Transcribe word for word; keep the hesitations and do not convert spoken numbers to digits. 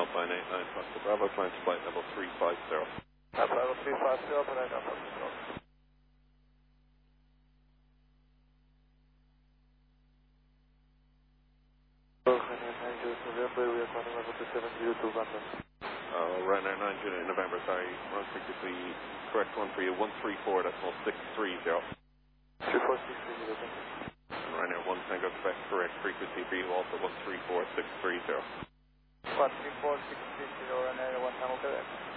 nine eight nine, Foxtrot Bravo, climb to flight level three five zero. That's level three five zero, but I don't know the stroke. November, we are calling level two seven zero two London. Uh, Ryanair nine Juliet November, sorry, wrong frequency, correct one for you, one three four, decimal six three zero. three four six three zero, thank you. And Ryanair one Tango Quebec, correct frequency for you, also one three four six three zero. one three four six three zero, Ryanair one Tango Quebec.